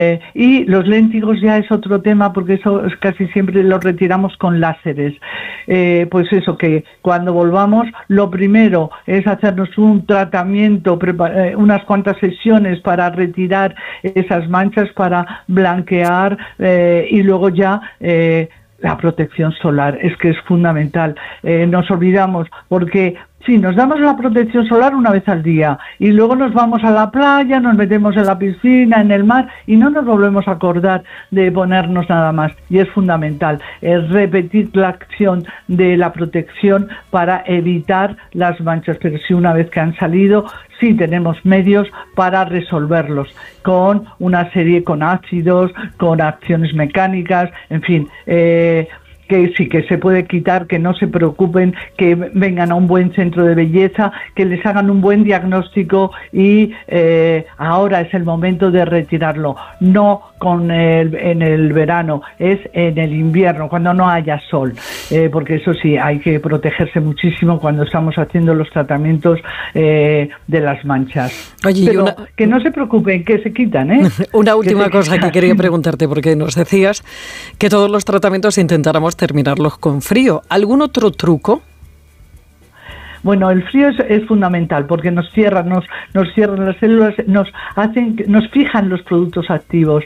Y los léntigos ya es otro tema, porque eso casi siempre lo retiramos con láseres. Pues eso, que cuando volvamos, lo primero es hacernos un tratamiento, unas cuantas sesiones para retirar esas manchas, para blanquear, y luego ya la protección solar. Es que es fundamental. Nos olvidamos, porque sí, nos damos la protección solar una vez al día y luego nos vamos a la playa, nos metemos en la piscina, en el mar y no nos volvemos a acordar de ponernos nada más. Y es fundamental repetir la acción de la protección para evitar las manchas. Pero sí, una vez que han salido, sí tenemos medios para resolverlos con una serie, con ácidos, con acciones mecánicas, en fin, que sí, que se puede quitar, que no se preocupen, que vengan a un buen centro de belleza, que les hagan un buen diagnóstico y ahora es el momento de retirarlo. No en el verano, es en el invierno, cuando no haya sol, porque eso sí, hay que protegerse muchísimo cuando estamos haciendo los tratamientos de las manchas. Oye, pero que no se preocupen, que se quitan, ¿eh? Una última cosa que quería preguntarte, porque nos decías que todos los tratamientos intentáramos terminarlos con frío. ¿Algún otro truco? Bueno, el frío es fundamental porque nos cierran las células, nos fijan los productos activos.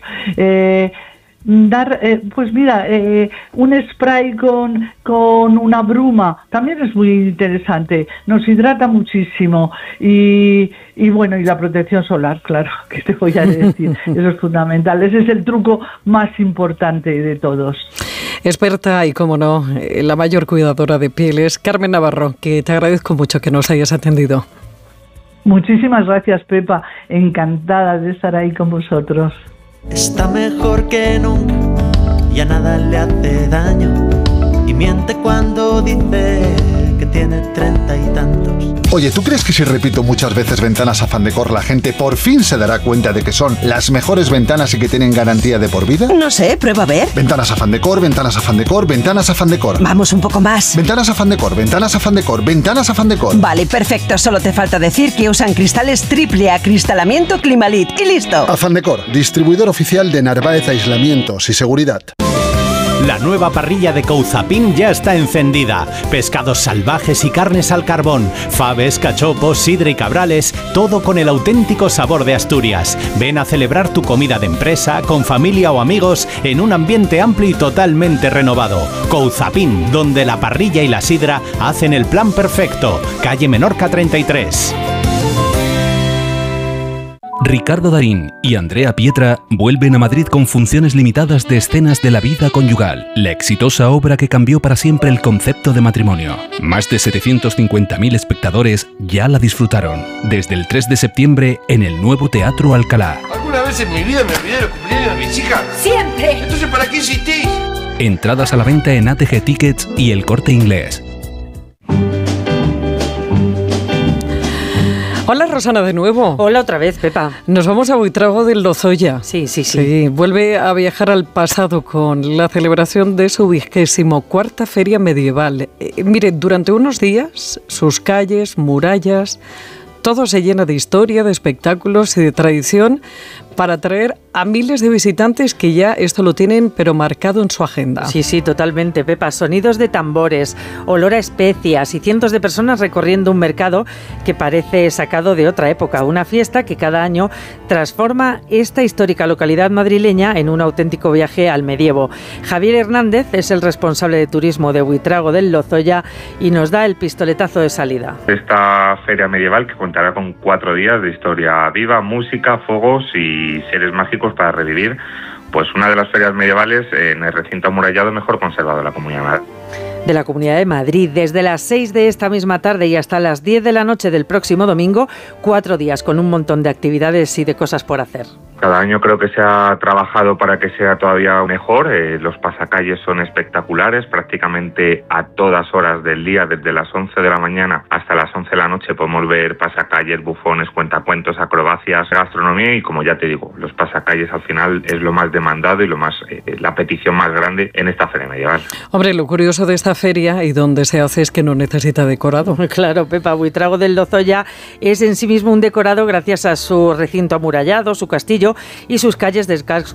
Pues mira, un spray con una bruma también es muy interesante, nos hidrata muchísimo y bueno, y la protección solar, claro, que te voy a decir, eso es fundamental, ese es el truco más importante de todos. Experta y, como no, la mayor cuidadora de pieles, Carmen Navarro, que te agradezco mucho que nos hayas atendido. Muchísimas gracias, Pepa, encantada de estar ahí con vosotros. Está mejor que nunca, ya nada le hace daño y miente cuando dice que tiene 30 y tantos. Oye, ¿tú crees que si repito muchas veces Ventanas Afán Decor la gente por fin se dará cuenta de que son las mejores ventanas y que tienen garantía de por vida? No sé, prueba a ver. Ventanas Afán Decor, Ventanas Afán Decor, Ventanas Afán Decor. Vamos un poco más. Ventanas Afán Decor, Ventanas Afán Decor, Ventanas Afán Decor. Vale, perfecto. Solo te falta decir que usan cristales triple acristalamiento Climalit y listo. Afán Decor, distribuidor oficial de Narváez Aislamientos y Seguridad. La nueva parrilla de Couzapin ya está encendida. Pescados salvajes y carnes al carbón, faves, cachopos, sidra y cabrales, todo con el auténtico sabor de Asturias. Ven a celebrar tu comida de empresa, con familia o amigos, en un ambiente amplio y totalmente renovado. Couzapin, donde la parrilla y la sidra hacen el plan perfecto. Calle Menorca 33. Ricardo Darín y Andrea Pietra vuelven a Madrid con funciones limitadas de Escenas de la vida conyugal, la exitosa obra que cambió para siempre el concepto de matrimonio. Más de 750.000 espectadores ya la disfrutaron. Desde el 3 de septiembre en el nuevo Teatro Alcalá. ¿Alguna vez en mi vida me olvidé de los cumpleaños de mis hijas? ¡Siempre! Entonces, ¿para qué insistís? Entradas a la venta en ATG Tickets y El Corte Inglés. Hola, Rosana, de nuevo. Hola otra vez, Pepa. Nos vamos a Buitrago del Lozoya. Sí. Vuelve a viajar al pasado con la celebración de su 24ª Feria Medieval. Mire, durante unos días, sus calles, murallas, todo se llena de historia, de espectáculos y de tradición para atraer a miles de visitantes que ya esto lo tienen pero marcado en su agenda. Sí, totalmente, Pepa. Sonidos de tambores, olor a especias y cientos de personas recorriendo un mercado que parece sacado de otra época. Una fiesta que cada año transforma esta histórica localidad madrileña en un auténtico viaje al medievo. Javier Hernández es el responsable de turismo de Buitrago del Lozoya y nos da el pistoletazo de salida. Esta feria medieval que contará con 4 días de historia viva, música, fuegos y seres mágicos para revivir pues una de las ferias medievales en el recinto amurallado mejor conservado de la Comunidad de Madrid. Desde las 6 de esta misma tarde y hasta las 10 de la noche del próximo domingo, 4 días con un montón de actividades y de cosas por hacer. Cada año creo que se ha trabajado para que sea todavía mejor. Los pasacalles son espectaculares, prácticamente a todas horas del día, desde las 11 de la mañana hasta las 11 de la noche podemos ver pasacalles, bufones, cuentacuentos, acrobacias, gastronomía y, como ya te digo, los pasacalles al final es lo más demandado y la petición más grande en esta feria medieval. Hombre, lo curioso de esta feria y donde se hace es que no necesita decorado. Claro, Pepa, Buitrago del Lozoya es en sí mismo un decorado gracias a su recinto amurallado, su castillo, Castillo y sus calles del